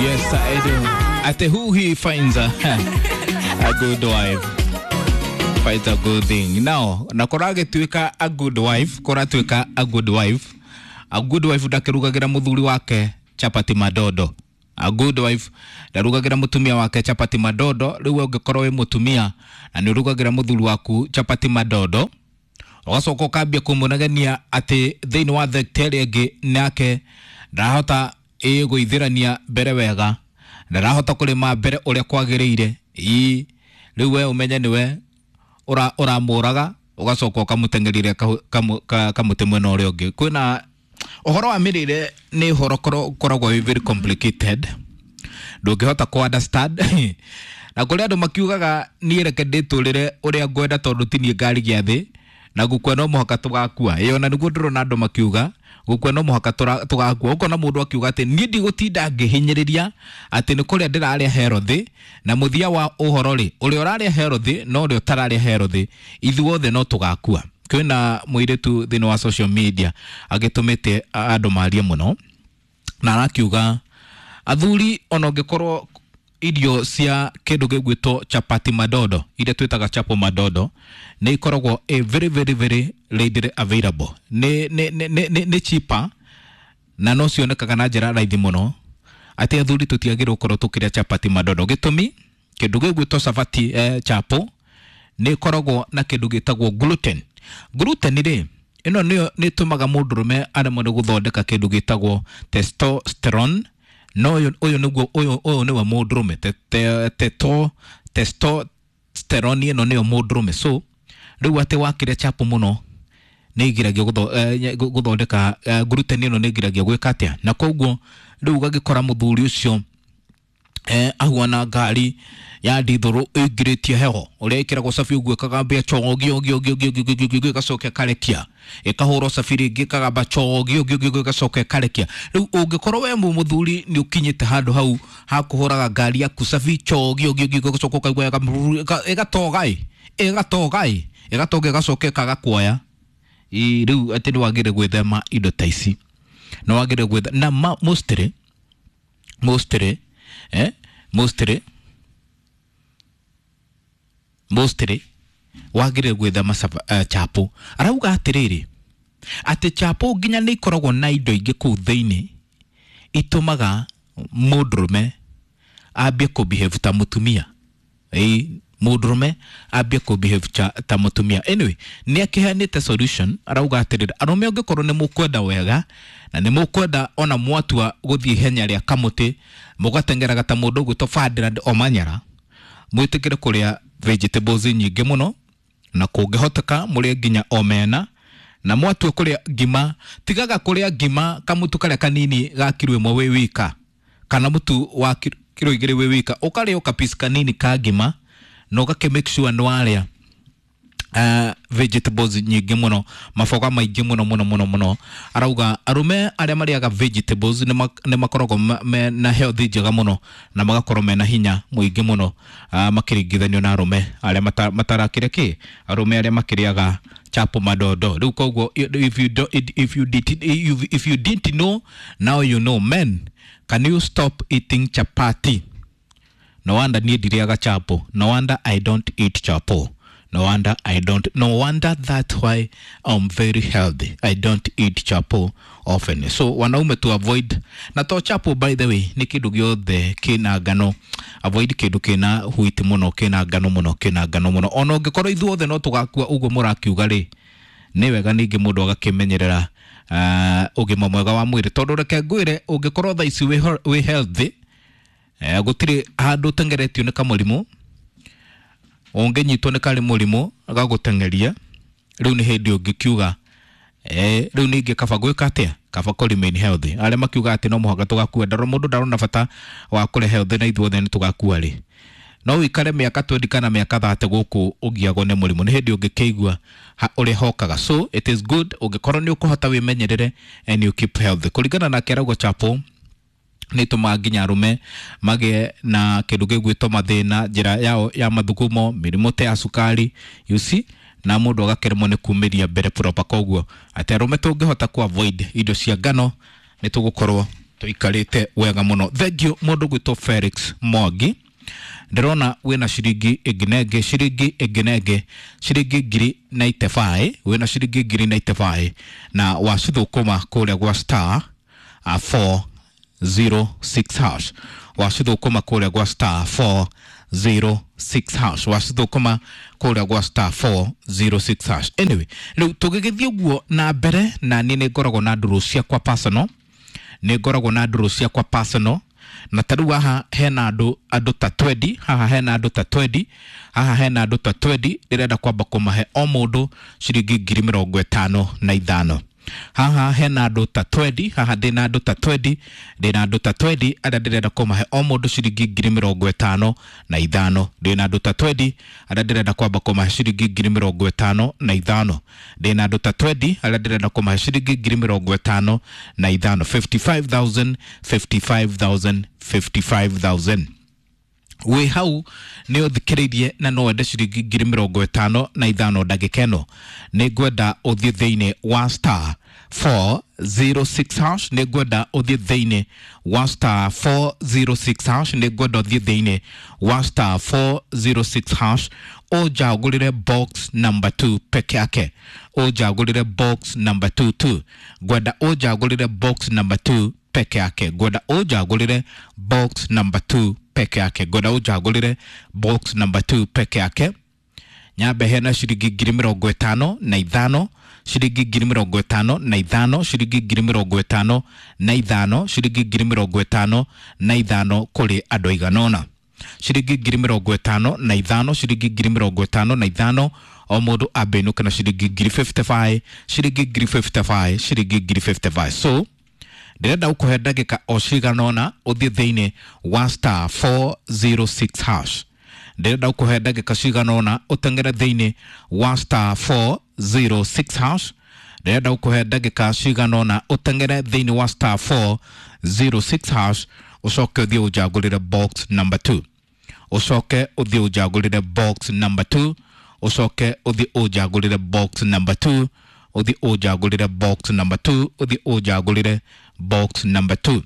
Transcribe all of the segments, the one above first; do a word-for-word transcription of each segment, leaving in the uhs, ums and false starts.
Yes, I do. Ate who he finds a, a good wife finds a good thing. Now, nakorage tuika a good wife, kora tuika a good wife. A good wife ndakirugagira muthuri wake chapati madodo. A good wife ndarugagira mutumia wake chapati madodo. Riu ungikorwo wi mutumia na ni rugagira muthuri waku chapati madodo, ugacoka ukambia kumunagania ati thiini wa thekiteri ingi nake ndahota iguithirania mbere wega, ndarahota kurima mbere uria kwagiriire. Ii riu we umenye niwe ura uramuraga, ugacoka ukamutengerire kamuti mwena uria ungi. Kwina uhoro wa mirire ni uhoro koragwo very complicated, ndungihota ku understand na kuri andu makiugaga ni reke nditurire uria ngwenda tondu tinie ngari gia thi na gukwe no muhaka tugakua. Iyo na niguo ndirona andu makiuga gukwe no muhaka tugakua. Uko na mundu akiuga ati ni ndi gutinda ngihinyiriria ati ni kuria ndiraria herothi, na muthia wa uhoro ri uri uraria herothi no uri utararia herothi, ithuothe no tugakua. Kwina muiretu thini wa social media agitumite andu marie muno na arakiuga athuri ona ungikorwo idio cia kindu gigwitwo chapati madodo, ile twitaga chapo madodo, ni ikoragwo a very very very readily available, ni ni ni ni cheaper na no cionekaga na njira raithi muno. Ati athuri tutiagirwo korwo tukiria chapati madodo. Gitumi kindu gigwitwo chapati eh, chapo ni ikoragwo na kindu gitagwo gluten. Gluten ri ino ni ni tumaga mundurume aremwe guthondeka kindu gitagwo testosterone. No uyu niguo uyu uyu ni wa mundurume te teto testosterone ino ni mundurume. So riu ati wakiria chapo muno ni igiragia guthondeka gluten ino ni igiragia gwika atia, na koguo riu gagikora muthuri ucio eh ahuana ngari ya ndithuru igiritie heho uria ikiragwo safi uguo kagambia chogi ogi ogi ogi ogi gacoke karekia ikahuro safiri ingi kagamba chogi ogi ogi gacoke karekia. Riu ungikorwo we muthuri ni ukinyite handu hau ha kuhuraga ngari yaku safi chogi ogi ogi gacoke kaigwa igatogai igatogai igatoge gacoke kagakuoya. I riu ati ni wagire gwithema indo taisi, no wagire gwitha na mostly mostly eh mostly mostly wagire gwitha masaba uh, chapo. Arauga atiriri ati chapo nginya ni ikoragwo na indo ingi ku thiini itumaga mundurume ambie ku behave ta mutumia. Ei mundurume ambie ku behave ta mutumia. Anyway, ni akihanite solution. Arauga atiriri arume ungikorwo ni mukwenda wega na ni mukwenda ona mwatua guthie henya ria kamuti mugatengera gata mundu gwito Ferdinand Omanyala, mwitikire kuria vegetables nyingi muno na kungihoteka murie nginya omena na mwatue kuria ngima. Tigaga kuria ngima kamutu karia kanini ga kilo imwe we wika kana mutu wa kilo igiri we wika, ukaria ukapisi kanini ka ngima no gake make sure no aria uh, vegetables nyingi muno, mafoga maingi muno muno muno muno. Arauga arume aria mariaga vegetables ni makoragwo na healthy njega muno na magakorwo mena hinya muingi muno uh, makiringithanio na arume aria matarakire ki arume aria makiriaga chapo madodo. Riu koguo if you do, if you did if you didn't know, now you know. Men, can you stop eating chapati? No wonder ni diriaga chapo. No wonder I don't eat chapo. No wonder I don't. No wonder that's why I'm very healthy. I don't eat chapo often. So wanaume to avoid. Na to chapo, by the way, ni kindu giothe kina ngano. Avoid kindu kina huiti muno, kina ngano muno, kina ngano muno. Ono ngikorwo ithuothe no tugakua uguo murakiuga ri, ni wega ningi mundu agakimenyerera uh, ugima mwega wa mwiri. Tondu reke ngwire ungikorwo tha ici we healthy, uh, gutiri handu tengeretio ni kamurimu, ungenyitwo ni kari murimu agagutengeria. Riu ni hindi ungikiuga eh riu ningi kaba gwika atia, kaba ko remain healthy. Ale makiuga ati no muhaka tugakua, ndaro mundu ndarona bata wa kule healthy na ithuothe ni tugakua ri. No wikare miaka twenty kana miaka thirty guku ugiago ni murimu, ni hindi ungikeigua uri hokaga. So it is good ungikorwo ni ukuhota wimenyerere and you keep healthy. Kuringana na kerago chapo ni tuma nginya arume mage na kindu gigwitwo mathina njira yao ya mathugumo, mirimo te ya sukari, you see, na mundu agakeremo ni kumiria mbere proper. Koguo ati arume tungihota ku avoid indo cia ngano ni tugukorwo tuikarite wega muno thegio mundu gwito Felix Mwangi ndirona wina shiringi iginenge shiringi iginenge shiringi ngiri ninety-five wina shiringi ngiri ninety-five na wacithukuma kuria gwa star uh, four zero six hash wacithukuma kuria gwa star four zero six hash wacithukuma kuria gwa star four zero six hash. Anyway, riu tugigithio guo na mbere na ni ngoragwo na nduru cia kwa personal ni ngoragwo na nduru cia kwa personal na taru haha hena andu andu ta twenty haha hena andu ta twenty haha hena andu ta twenty ndirenda kwamba kumahe o mundu shiringi ngiri mirongo itano na ithano haha hena andu ta twenty haha ndina andu ta twenty ndina andu ta twenty ada ndirenda kumahe o mundu shiringi ngiri mirongo itano na ithano ndina andu ta twenty ada ndirenda kwamba kumahe shiringi ngiri mirongo itano na ithano ndina andu ta twenty ada ndirenda kumahe shiringi ngiri mirongo itano na ithano fifty-five thousand fifty-five thousand fifty-five thousand. We hau ni uthikiririe na no wende shiringi ngiri mirongo itano na ithano ndagikeno ni ngwenda uthie thiine wa star four zero six hash ni ngwenda uthie thiine wa star four zero six hash ni ngwenda uthie thiine wa star four zero six hash ujagurire box number two peke yake ujagurire box number two tu ngwenda ujagurire box number two peke yake ngwenda ujagurire box number two peke yake ngwenda ujagurire box number two peke yake nyambe hena shiringi ngiri mirongo itano na ithano shiringi ngiri mirongo itano na ithano shiringi ngiri mirongo itano na ithano shiringi ngiri mirongo itano na ithano kuri andu iganona shiringi ngiri mirongo itano na ithano shiringi ngiri mirongo itano na ithano o mundu abenuka na shiringi ngiri fifty-five shiringi ngiri fifty-five shiringi ngiri fifty-five. So ndirenda ukuhe ndagika o ciganona uthie thiine wa star four zero six hash ndirenda ukuhe ndagika ciganona utengere thiine wa star four zero six hash ndirenda ukuhe ndagika ciganona utengere thiine wa star four zero six hash ucoke uthie ujagurire box number two ucoke uthie ujagurire box number two ucoke uthie ujagurire box number two uthie ujagurire box number two uthie ujagurire box number two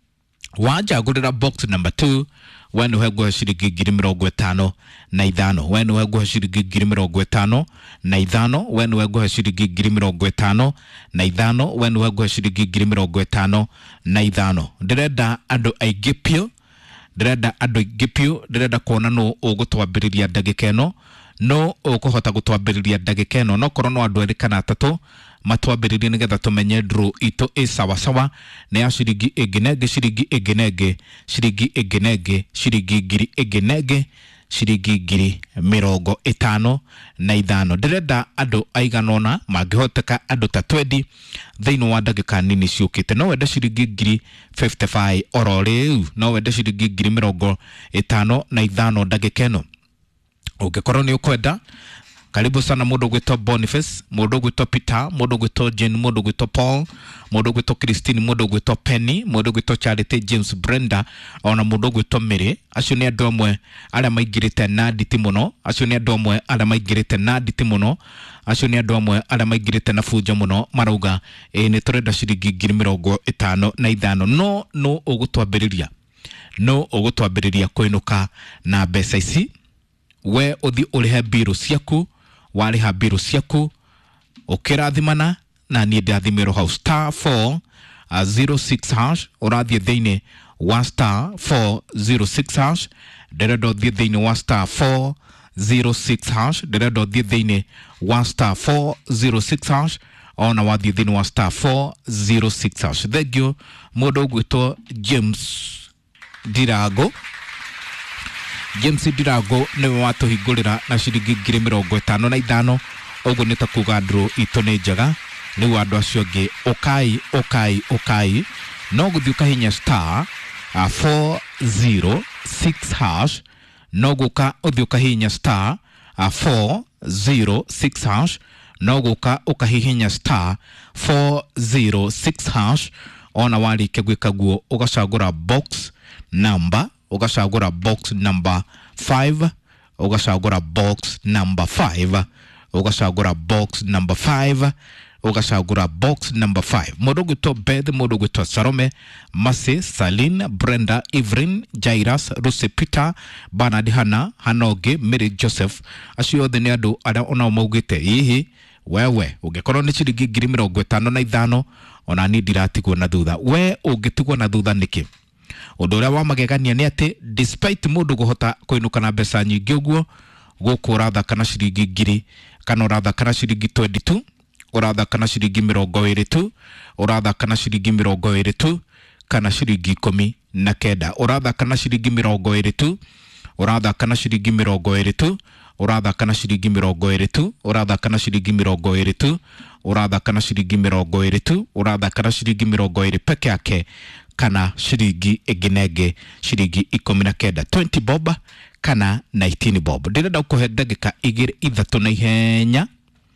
wajagurira box number two wenu hegwa shiringi ngiri mirongo itano na ithano wenu hegwa shiringi ngiri mirongo itano na ithano wenu hegwa shiringi ngiri mirongo itano na ithano wenu hegwa shiringi ngiri mirongo itano na ithano ndirenda andu aingĩ pio ndirenda andu aingĩ pio ndirenda kuona no ugutwambiriria ndagika ino no ukuhota gutwambiriria ndagika ino no korwo no andu eri kana atatu matwambiririe nigetha tumenye draw ito e sawa sawa na ya shiringi iginenge shiringi iginenge shiringi iginenge shiringi ngiri iginenge shiringi ngiri mirongo itano na ithano ndirenda andu aiganona mangihoteka andu ta twenty thiini wa ndagika nini ciukite no wende shiringi ngiri fifty-five oro riu no wende shiringi ngiri mirongo itano na ithano ndagika ino ungikorwo ni ukwenda karibu sana mundu gwito Boniface mundu gwito Peter mundu gwito Jane mundu gwito Paul mundu gwito Christine mundu gwito Penny mundu gwito Charity James Brenda ona mundu gwito Mary acio ni andu amwe aria maingirite na nditi muno acio ni andu amwe aria maingirite na nditi muno acio ni andu amwe aria maingirite na fujo muno marauga e ni turenda shiringi ngiri mirongo itano na ithano no no ugutwambiriria no ugutwambiriria kuinuka na mbeca ici we uthi urihe biro ciaku wariha biro ciaku ukirathimana na ni ndathimiro house star four zero six hash urathie thiine wa star four zero six hash ndirenda thie thiine wa star four zero six hash ndirenda thie thiine wa star four zero six hash ona wathie thiine wa star four zero six hash thegio mundu gwitwo James Dirago James Dirago niwe watuhingurira na shiringi ngiri mirongo itano na ithano uguo ni ta kuga draw ito ni njega ni andu acio ngi ukai ukai ukai no guthii ukahinya star four zero six hash no guka uthii ukahinya star four zero six hash no guka ukahihinya star four zero six hash ona warike gwika guo ugacagura box number ugacagura box number five ugacagura box number five ugacagura box number five ugacagura box number five. Mundu gwitwo Beth, mundu gwitwo Salome, Masi, Saline, Brenda, Evelyn, Jairus, Rose, Peter, Bernard, Hannah, Hanoge, Mary, Joseph. Acio othe ni andu aria ona maugite hihi wewe ungekorwo ni ciringi ngiri mirongo itano na ithano ona ni ndiratigwo na thutha. We ungitigwo na thutha niki? Undu uria wa magegania ni ati despite mundu guhota kuinuka na mbeca nyingi uguo guku urathaka na ciringi ngiri kana urathaka na ciringi twenty-two, urathaka na ciringi mirongo iri tu, urathaka na ciringi mirongo iri tu, kana ciringi ikumi na kenda, urathaka na ciringi mirongo iri tu, urathaka na ciringi mirongo iri tu, urathaka na ciringi mirongo iri tu, urathaka na ciringi mirongo iri tu, urathaka na ciringi mirongo iri tu, urathaka na ciringi mirongo iri peke yake, kana ciringi iginenge ciringi ikumi na kenda, twenty bob kana nineteen bob. Ndirenda ukuhe ndagika igiri ithatu na ihenya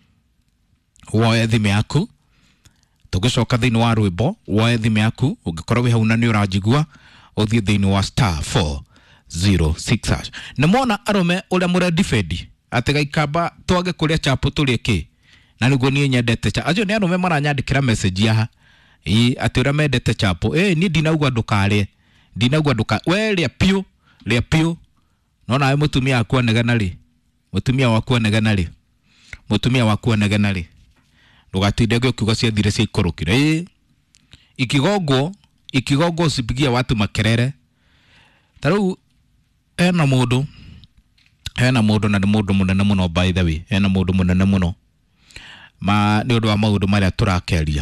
woe thime yaku, tugicoka thiini wa rwimbo woe thime yaku, ungikorwo wi hau na ni uranjigua uthie thiini wa star four zero six hash. Nimona arome uria mure defend ati gaikamba twage kuria chapu tuli ki na niguo nie nyendete cha ajo ni arome maranyandikira message yaha ii ati uria mendete chapu eh ni ndinaugwa ndukare ndinaugwa nduka we ria piu ria piu no nawe mutumia akwa negana ri mutumia wakwa negana ri mutumia wakwa negana ri ndugatinde gyokiuga cia thire cia ikorokire ii ikigongo ikigongo sipigia watu makerere taru ena mundu ena mundu na ni mundu munene muno by the way ena mundu munene muno ma ni undu wa maundu maria turakeria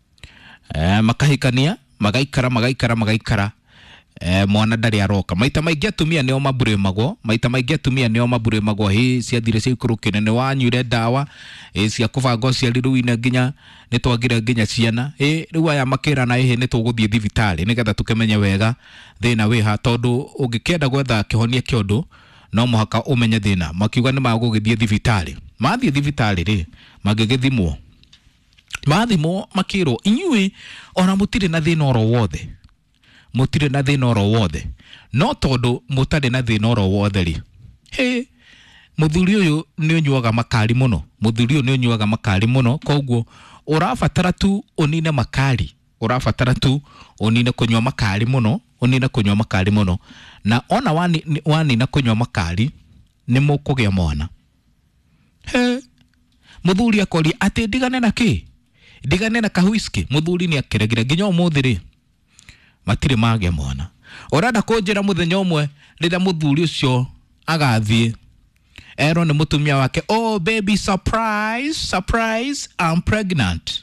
eh makahikania magaikara magaikara magaikara eh mwana ndari aroka maita maingi atumia nio mabure magwo maita maingi atumia nio mabure magwo hi cia thire cia ikurukine ni wanyure dawa eh cia kubango cia riruine nginya ni twagire nginya ciana eh riu aya makira na ehe ni tuguthie thibitari nigetha tukemenye wega thina wi ha tondu ungikenda gwetha kihonia kiondu no muhaka umenye thina makiuga ni magugithie thibitari mathie thibitari ri magigithimwo mathimo makiro inyui ona mutire na thina oro wothe mutire na thina oro wothe no tondu mutare na thina oro wothe ri he muthuri uyu ni unyuaga makari muno muthuri uyu ni unyuaga makari muno koguo urabatara tu unine makari urabatara tu unine kunywa makari muno unine kunywa makari muno na ona wani wani na kunywa makari ni mukugia mwana he muthuri akori ati ndigane na ki ndigane na kahuiski muthuri ni akiregira nginya umuthiri matire mage mwana orada kujira muthenya umwe rida muthuri ucio agathie ero ni mutumia wake oh baby surprise surprise I'm pregnant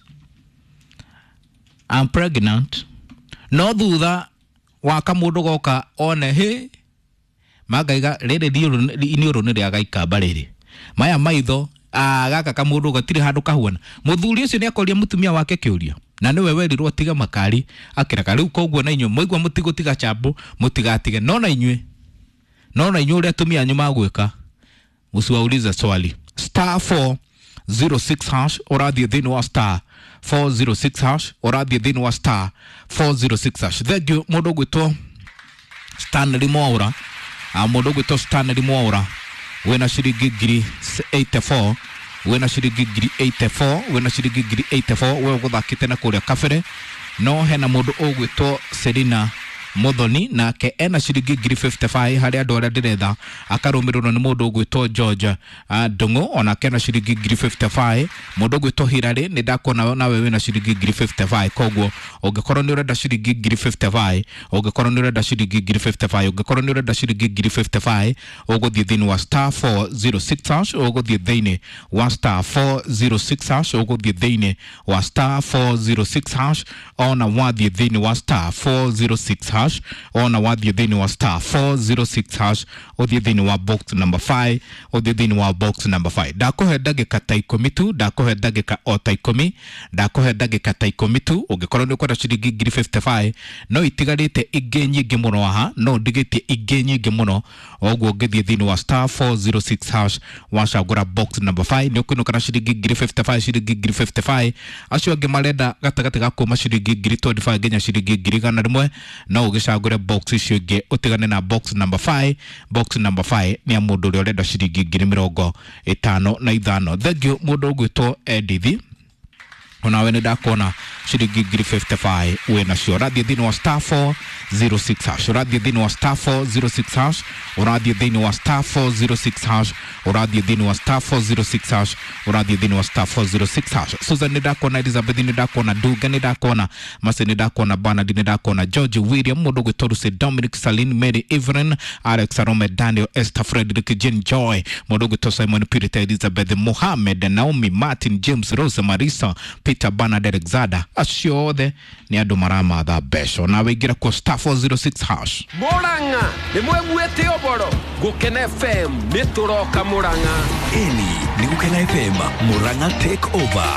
I'm pregnant no thutha waka mundu goka one he magaiga rede diuru ni uru ni ria gaikamba riri maya maitho a gaka ka mundu gatire handu kahuana muthuri ucio ni akoria mutumia wake kiuria na niwe werirwo tiga makari akiraka riu koguo na inyu moigwa mutigo tiga chambu mutigatige no na inywe no na inywe ria tumia nyuma gwika usiwauliza swali star four zero six hash orathie thini wa star four zero six hash orathie thini wa star four zero six hash thegio mundu gwitwo Stanley Mwaura a mundu gwitwo Stanley Mwaura wena ciringi ngiri eighty-four wena ciringi ngiri eighty-four wena ciringi ngiri eighty-four we guthakite na kuria kabere no hena mundu ugwitwo Selina Muthoni nake ena ciringi ngiri fifty-five hari andu aria ndiretha akarumirwo ni mundu ugwitwo George Ndungu ona kena ciringi ngiri fifty-five mundu ugwitwo Hirari ni ndakona nawe wena ciringi ngiri fifty-five koguo ungikorwo ni urenda ciringi ngiri fifty-five ungikorwo ni urenda ciringi ngiri fifty-five ungikorwo ni urenda ciringi ngiri fifty-five uguthie thini wa star four zero six hash uguthie thini wa star four zero six hash uguthie thini wa star four zero six hash ona wathie thini wa star four zero six hash ona wathie thini wa star four zero six hash uthie thini wa box number five uthie thini wa box number five ndakuhe ndagika ta ikumi tu ndakuhe ndagika o ta ikumi ndakuhe ndagika ta ikumi tu ungikorwo ni ukwenda ciringi ngiri fifty-five no itigarite ingi nyingi muno aha no ndigitie ingi nyingi muno oguo ngithie thini wa star four zero six hash wacagura box number five ni ukuinuka na ciringi ngiri fifty-five ciringi ngiri fifty-five acio angi marenda gatagati ga kuma ciringi ngiri twenty-five nginya ciringi ngiri igana rimwe no ugicagure box icio ingi utigane na box number five box number five ni mundu uri urenda ciringi ngiri mirongo itano na ithano thegio mundu ugwitwo Edithi Unawe ni dakona shilingi ngiri fifty-five wena sio radio dhini wa star four zero six hash radio dhini wa star four zero six hash radio dhini wa star four zero six hash radio dhini wa star four zero six hash radio dhini wa star four zero six hash Susan ni dakona Elizabeth ni dakona Duga ni dakona Mase ni dakona Bernard ni dakona George William Mudogo Toruse Dominic Saline Mary Evelyn Alex Arome Daniel Esther Frederick Jean Joy Mudogo to Simon Peter Elizabeth Mohammed Naomi Martin James Rose Marisa Peter Bernadette Zada Ashiode ni adumarama da besho na wegira ko star four zero six hash Moranga ni mwegwete oboro Gukena F M nituroka Moranga Eli ni Gukena F M Moranga take over